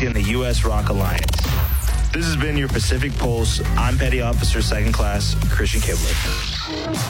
in the U.S. Rock Alliance. This has been your Pacific Pulse. I'm Petty Officer Second Class Christian Kibler.